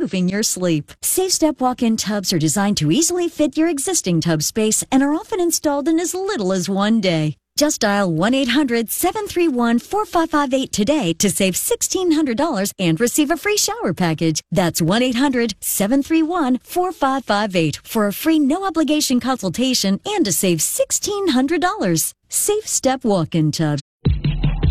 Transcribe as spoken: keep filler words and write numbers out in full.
improving your sleep. SafeStep walk-in tubs are designed to easily fit your existing tub space and are often installed in as little as one day. Just dial one eight hundred seven three one four five five eight today to save one thousand six hundred dollars and receive a free shower package. That's one eight hundred seven three one four five five eight for a free no-obligation consultation and to save one thousand six hundred dollars. SafeStep walk-in tub.